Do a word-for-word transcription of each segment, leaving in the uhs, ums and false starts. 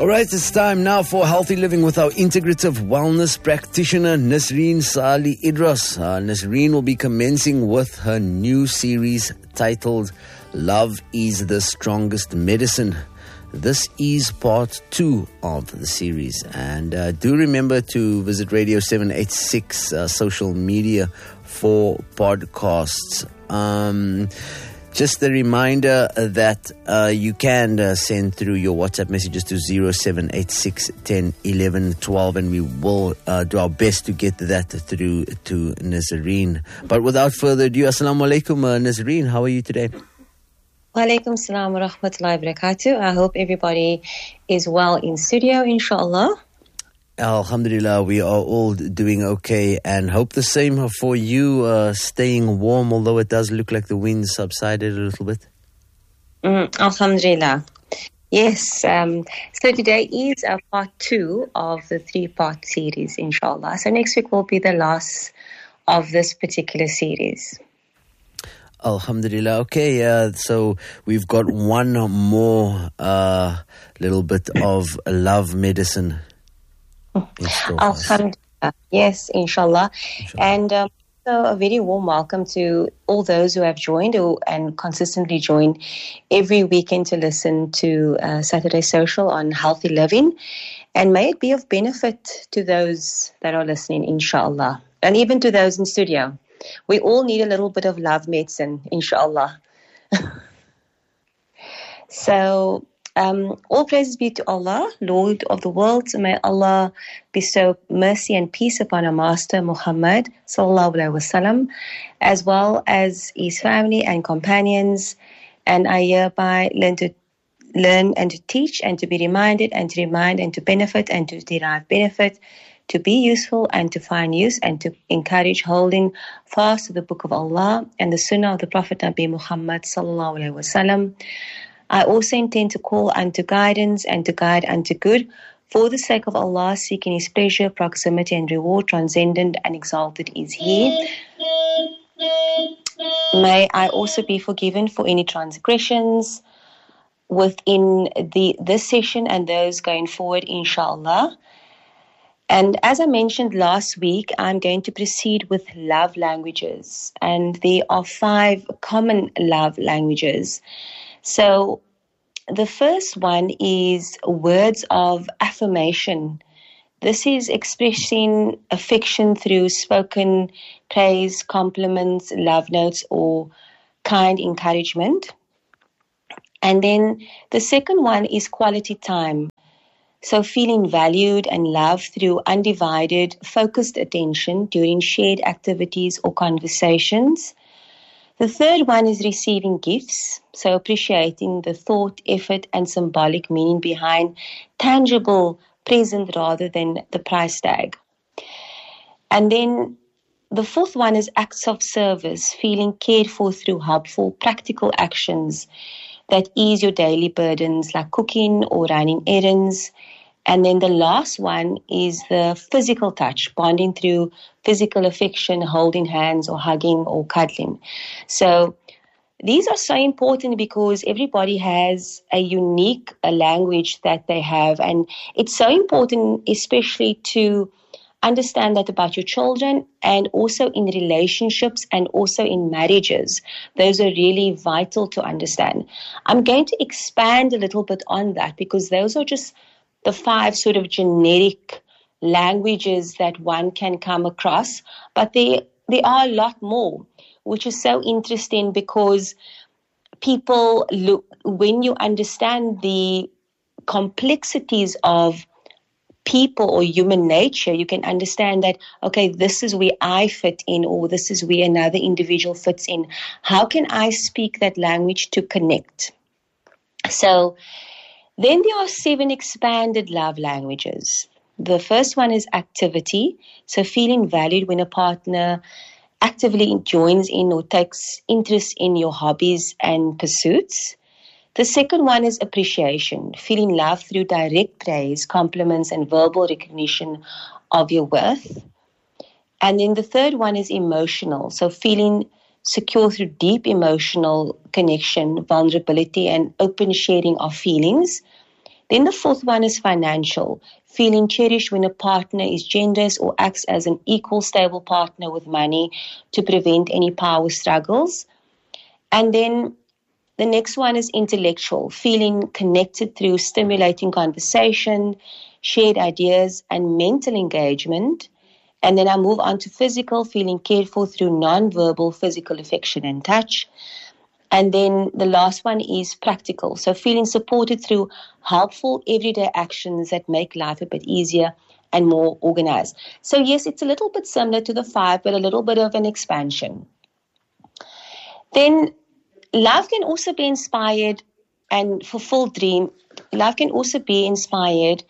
All right, it's time now for Healthy Living with our integrative wellness practitioner, Nasreen Salih Idris. Uh, Nasreen will be commencing with her new series titled Love is the Strongest Medicine. This is part two of the series. And uh, do remember to visit Radio seven eighty-six uh, social media for podcasts. Um... Just a reminder that uh, you can uh, send through your WhatsApp messages to zero seven eight six, one zero, one one, one two, and we will uh, do our best to get that through to Nasreen. But without further ado, Assalamu alaikum, uh, Nasreen. How are you today? Wa alaikum salam wa rahmatullahi wa barakatuh. I hope everybody is well in studio, inshallah. Alhamdulillah, we are all doing okay and hope the same for you, uh, staying warm, although it does look like the wind subsided a little bit. Mm, Alhamdulillah. Yes, um, so today is uh, part two of the three-part series, inshallah. So next week will be the last of this particular series. Alhamdulillah. Okay, uh, so we've got one more uh, little bit of love medicine. Alhamdulillah. Yes, inshallah. inshallah. And um, so a very warm welcome to all those who have joined who, and consistently join every weekend to listen to uh, Saturday Social on Healthy Living. And may it be of benefit to those that are listening, inshallah. And even to those in studio. We all need a little bit of love medicine, inshallah. So... Um, all praises be to Allah, Lord of the worlds. May Allah bestow mercy and peace upon our Master Muhammad sallallahu alaihi wasallam, as well as his family and companions. And I hereby learn to learn and to teach and to be reminded and to remind and to benefit and to derive benefit, to be useful and to find use and to encourage holding fast to the Book of Allah and the Sunnah of the Prophet Nabi Muhammad sallallahu alaihi wasallam. I also intend to call unto guidance and to guide unto good for the sake of Allah, seeking His pleasure, proximity and reward. Transcendent and exalted is He. May I also be forgiven for any transgressions within the this session and those going forward, inshallah. And as I mentioned last week, I'm going to proceed with love languages. And there are five common love languages. So the first one is words of affirmation. This is expressing affection through spoken praise, compliments, love notes, or kind encouragement. And then the second one is quality time. So feeling valued and loved through undivided, focused attention during shared activities or conversations. The third one is receiving gifts, so appreciating the thought, effort, and symbolic meaning behind tangible present rather than the price tag. And then the fourth one is acts of service, feeling cared for through helpful, practical actions that ease your daily burdens like cooking or running errands. And then the last one is the physical touch, bonding through physical affection, holding hands or hugging or cuddling. So these are so important because everybody has a unique a language that they have. And it's so important, especially to understand that about your children and also in relationships and also in marriages. Those are really vital to understand. I'm going to expand a little bit on that because those are just the five sort of generic languages that one can come across, but there, there are a lot more, which is so interesting because people look, when you understand the complexities of people or human nature, you can understand that, okay, this is where I fit in, or this is where another individual fits in. How can I speak that language to connect? So, then there are seven expanded love languages. The first one is activity, so feeling valued when a partner actively joins in or takes interest in your hobbies and pursuits. The second one is appreciation, feeling love through direct praise, compliments, and verbal recognition of your worth. And then the third one is emotional, so feeling secure through deep emotional connection, vulnerability, and open sharing of feelings. Then the fourth one is financial, feeling cherished when a partner is generous or acts as an equal, stable partner with money to prevent any power struggles. And then the next one is intellectual, feeling connected through stimulating conversation, shared ideas, and mental engagement. And then I move on to physical, feeling cared for through non-verbal physical affection and touch. And then the last one is practical, so feeling supported through helpful everyday actions that make life a bit easier and more organized. So yes, it's a little bit similar to the five, but a little bit of an expansion. Then love can also be inspired and fulfilled dream. Love can also be inspired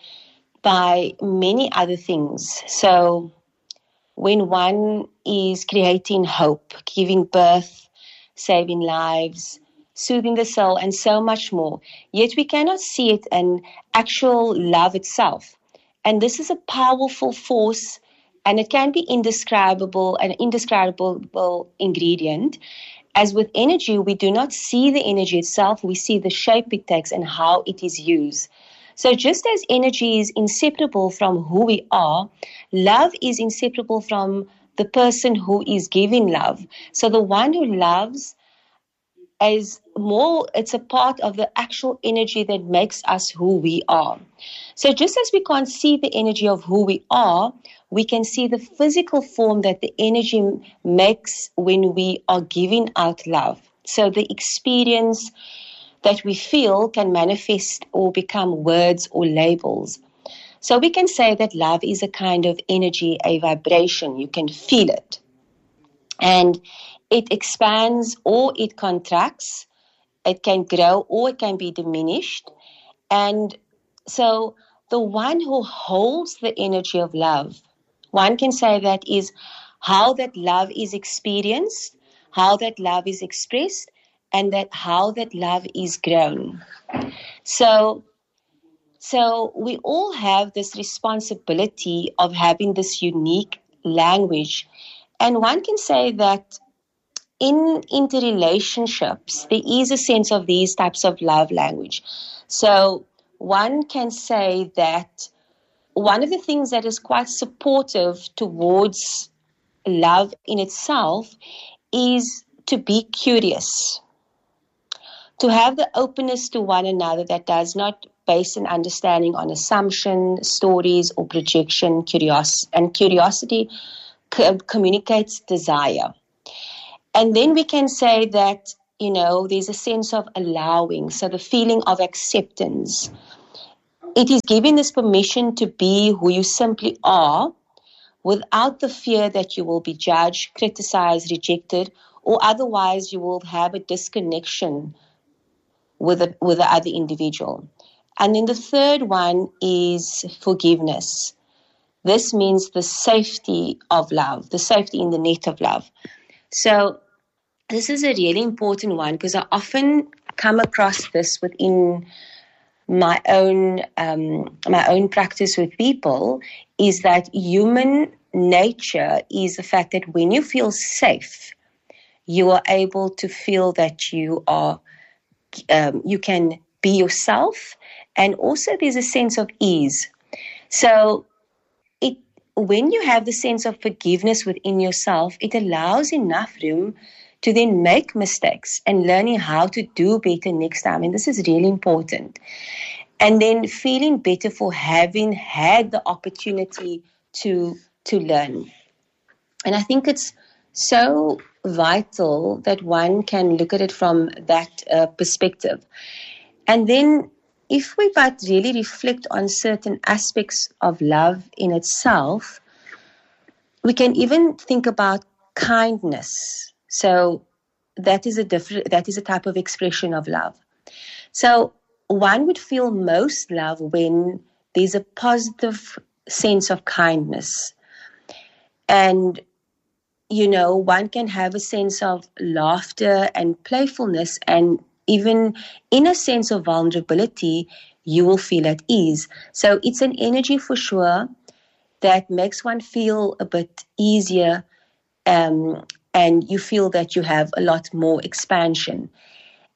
by many other things. So when one is creating hope, giving birth, saving lives, soothing the soul, and so much more. Yet we cannot see it in actual love itself. And this is a powerful force, and it can be indescribable, an indescribable ingredient. As with energy, we do not see the energy itself, we see the shape it takes and how it is used. So just as energy is inseparable from who we are, love is inseparable from the person who is giving love. So the one who loves is more, it's a part of the actual energy that makes us who we are. So just as we can't see the energy of who we are, we can see the physical form that the energy makes when we are giving out love. So the experience that we feel can manifest or become words or labels. So we can say that love is a kind of energy, a vibration. You can feel it. And it expands or it contracts. It can grow or it can be diminished. And so the one who holds the energy of love, one can say that is how that love is experienced, how that love is expressed, and that how that love is grown. So So we all have this responsibility of having this unique language. And one can say that in interrelationships, there is a sense of these types of love language. So one can say that one of the things that is quite supportive towards love in itself is to be curious, to have the openness to one another that does not base an understanding on assumption, stories, or projection. Curiosity and curiosity co- communicates desire. And then we can say that, you know, there's a sense of allowing, so the feeling of acceptance. It is giving this permission to be who you simply are without the fear that you will be judged, criticized, rejected, or otherwise you will have a disconnection with the, with the other individual. And then the third one is forgiveness. This means the safety of love, the safety in the net of love. So this is a really important one because I often come across this within my own um, my own practice with people, is that human nature is the fact that when you feel safe, you are able to feel that you are um, you can be yourself. And also there's a sense of ease. So it when you have the sense of forgiveness within yourself, it allows enough room to then make mistakes and learning how to do better next time. And this is really important. And then feeling better for having had the opportunity to, to learn. And I think it's so vital that one can look at it from that uh, perspective. And then if we but really reflect on certain aspects of love in itself, we can even think about kindness. So that is a different, that is a type of expression of love. So one would feel most love when there's a positive sense of kindness. And, you know, one can have a sense of laughter and playfulness, and even in a sense of vulnerability, you will feel at ease. So it's an energy for sure that makes one feel a bit easier, um, and you feel that you have a lot more expansion.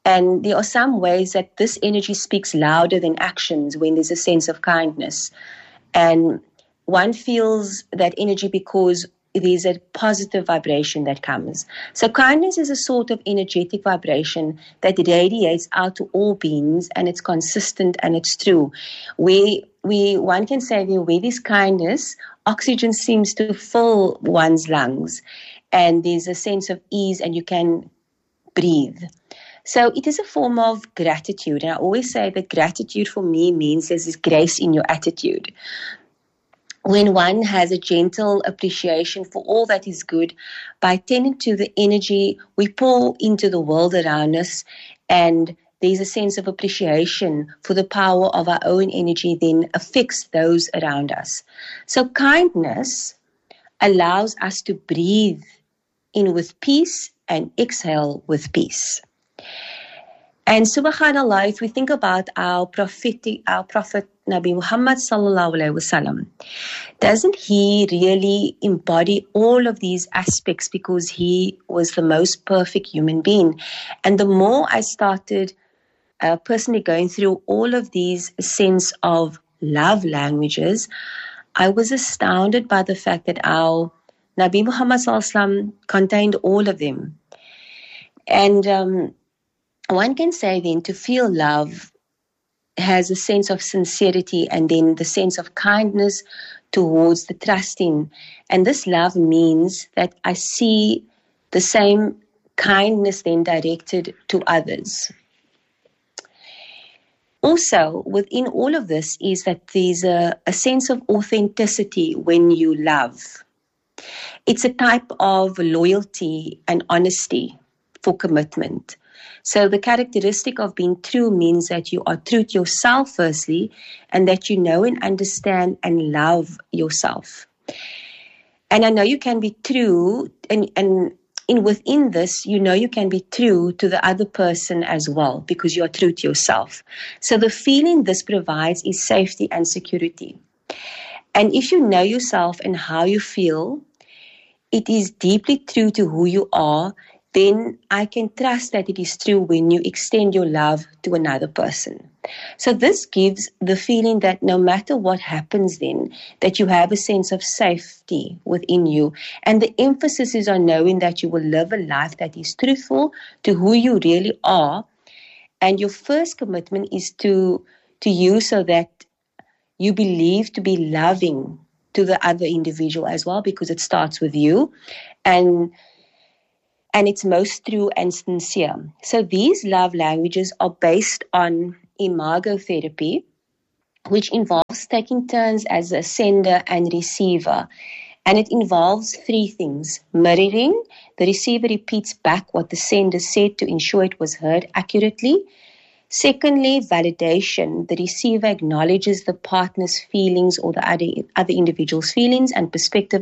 And there are some ways that this energy speaks louder than actions when there's a sense of kindness. And one feels that energy because there's a positive vibration that comes. So kindness is a sort of energetic vibration that radiates out to all beings, and it's consistent and it's true. We, we, one can say that where there's kindness, oxygen seems to fill one's lungs, and there's a sense of ease, and you can breathe. So it is a form of gratitude. And I always say that gratitude for me means there's this grace in your attitude. When one has a gentle appreciation for all that is good, by tending to the energy we pour into the world around us, and there's a sense of appreciation for the power of our own energy, then affects those around us. So kindness allows us to breathe in with peace and exhale with peace. And subhanAllah, if we think about our prophetic, our Prophet Nabi Muhammad sallallahu alaihi wasallam, doesn't he really embody all of these aspects because he was the most perfect human being? And the more I started uh, personally going through all of these sense of love languages, I was astounded by the fact that our Nabi Muhammad sallallahu alaihi wasallam contained all of them. And um, one can say then to feel love has a sense of sincerity, and then the sense of kindness towards the trusting. And this love means that I see the same kindness then directed to others. Also, within all of this is that there's a, a sense of authenticity when you love. It's a type of loyalty and honesty for commitment. So the characteristic of being true means that you are true to yourself firstly, and that you know and understand and love yourself. And I know you can be true, and, and in within this, you know you can be true to the other person as well, because you are true to yourself. So the feeling this provides is safety and security. And if you know yourself and how you feel, it is deeply true to who you are, then I can trust that it is true when you extend your love to another person. So this gives the feeling that no matter what happens then, that you have a sense of safety within you. And the emphasis is on knowing that you will live a life that is truthful to who you really are. And your first commitment is to, to you, so that you believe to be loving to the other individual as well, because it starts with you. And And it's most true and sincere. So these love languages are based on imagotherapy, which involves taking turns as a sender and receiver. And it involves three things. Mirroring, the receiver repeats back what the sender said to ensure it was heard accurately. Secondly, validation, the receiver acknowledges the partner's feelings or the other, other individual's feelings and perspective,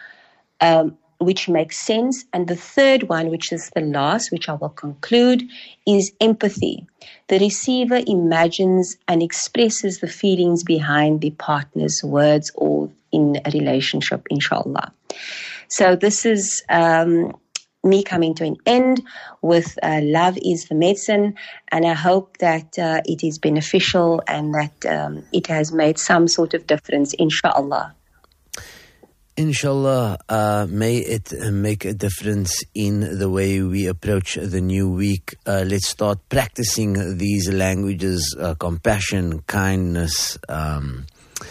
um, which makes sense. And the third one, which is the last, which I will conclude, is empathy. The receiver imagines and expresses the feelings behind the partner's words or in a relationship, inshallah. So this is um, me coming to an end with uh, Love is the Medicine, and I hope that uh, it is beneficial and that um, it has made some sort of difference, inshallah. Inshallah, uh, may it uh, make a difference in the way we approach the new week. Uh, let's start practicing these languages, uh, compassion, kindness. Um,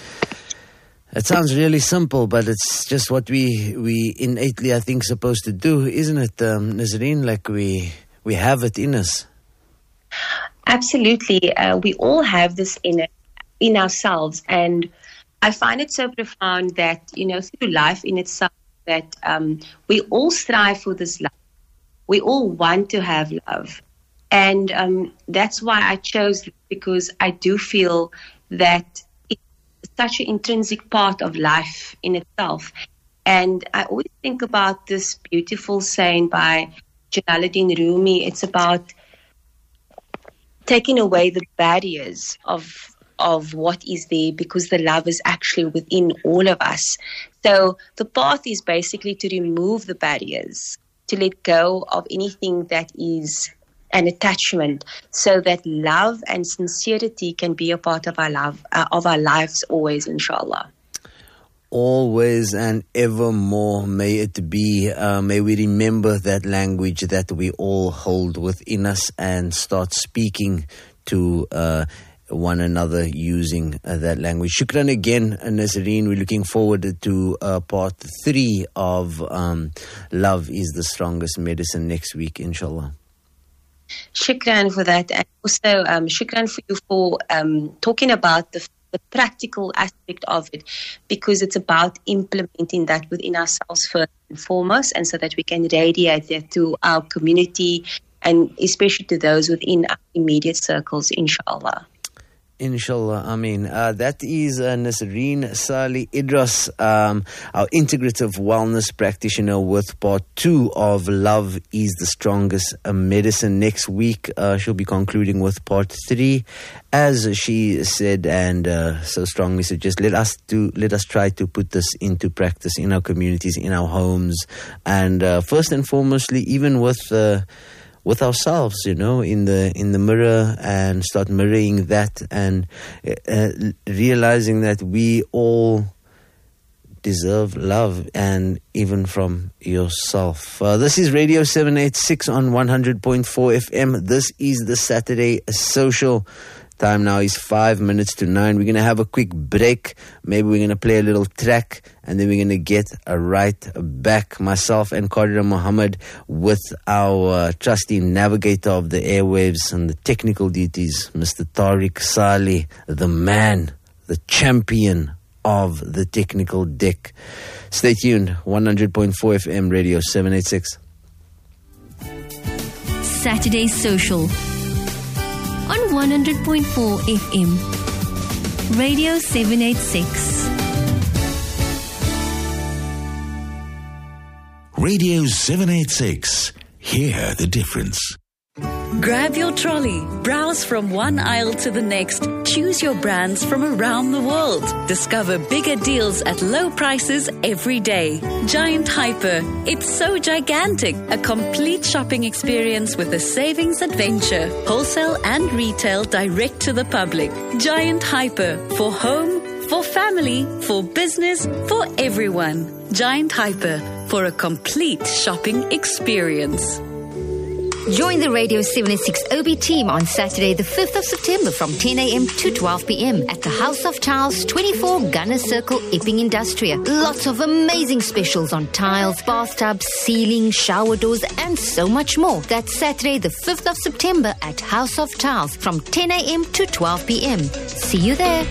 it sounds really simple, but it's just what we, we innately, I think, supposed to do, isn't it, um, Nazreen? Like we, we have it in us. Absolutely. Uh, we all have this in it, in ourselves, and I find it so profound that, you know, through life in itself, that um, we all strive for this love. We all want to have love. And um, that's why I chose, because I do feel that it's such an intrinsic part of life in itself. And I always think about this beautiful saying by Jalaluddin Rumi. It's about taking away the barriers of of what is there, because the love is actually within all of us. So the path is basically to remove the barriers, to let go of anything that is and attachment, so that love and sincerity can be a part of our love uh, of our lives always, inshallah. Always and evermore may it be. Uh, may we remember that language that we all hold within us and start speaking to uh, one another using uh, that language. Shukran again, Nazreen. We're looking forward to uh, part three of um, Love is the Strongest Medicine next week, inshallah. Shukran for that. And also, um, shukran for you for um, talking about the the practical aspect of it, because it's about implementing that within ourselves first and foremost, and so that we can radiate that to our community and especially to those within our immediate circles, inshallah. Inshallah, I mean, uh, that is uh, Nazreen Salih Idris, um, our integrative wellness practitioner, with part two of Love is the Strongest Medicine. Next week, uh, she'll be concluding with part three. As she said, and uh, so strongly suggests, let us do, let us try to put this into practice in our communities, in our homes, and uh, first and foremostly, even with uh, with ourselves, you know, in the in the mirror, and start mirroring that, and uh, realizing that we all deserve love, and even from yourself. Uh, this is Radio seven eighty-six on one hundred point four F M. This is the Saturday Social. Time now is five minutes to nine. We're going to have a quick break. Maybe we're going to play a little track, and then we're going to get uh, right back. Myself and Qadira Muhammad with our uh, trusty navigator of the airwaves and the technical duties, Mister Tariq Salih, the man, the champion of the technical deck. Stay tuned. one hundred point four F M, Radio seven eighty-six. Saturday Social on one hundred point four F M, Radio seven eighty-six. Radio seven eighty-six. Hear the difference. Grab your trolley, browse from one aisle to the next, choose your brands from around the world. Discover bigger deals at low prices every day. Giant Hyper, it's so gigantic. A complete shopping experience with a savings adventure. Wholesale and retail direct to the public. Giant Hyper, for home, for family, for business, for everyone. Giant Hyper, for a complete shopping experience. Join the Radio seven eighty-six O B team on Saturday the fifth of September from ten a.m. to twelve p.m. at the House of Tiles, twenty-four Gunner Circle, Epping Industria. Lots of amazing specials on tiles, bathtubs, ceiling, shower doors, and so much more. That's Saturday the fifth of September at House of Tiles from ten a.m. to twelve p.m. See you there.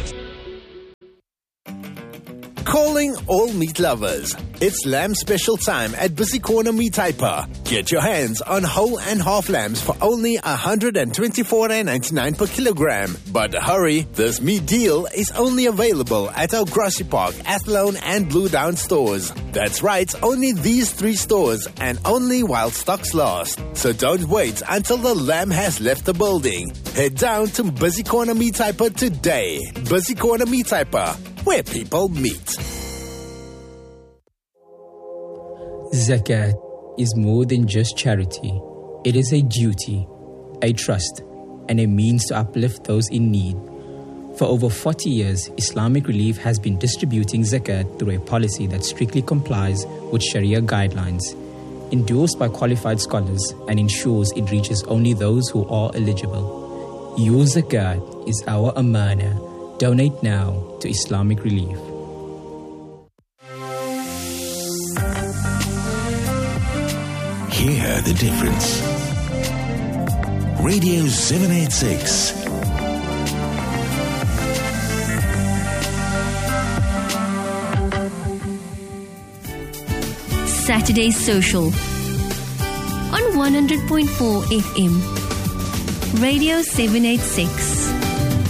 Calling all meat lovers. It's lamb special time at Busy Corner Meat Hyper. Get your hands on whole and half lambs for only one hundred twenty-four dollars and ninety-nine cents per kilogram. But hurry, this meat deal is only available at our Grassy Park, Athlone and Blue Down stores. That's right, only these three stores, and only while stocks last. So don't wait until the lamb has left the building. Head down to Busy Corner Meat Hyper today. Busy Corner Meat Hyper, where people meet. Zakat is more than just charity. It is a duty, a trust, and a means to uplift those in need. For over forty years, Islamic Relief has been distributing zakat through a policy that strictly complies with Sharia guidelines, endorsed by qualified scholars, and ensures it reaches only those who are eligible. Your zakat is our amana. Donate now to Islamic Relief. Hear the difference. Radio seven eighty-six. Saturday Social on one hundred point four F M, Radio seven eighty-six.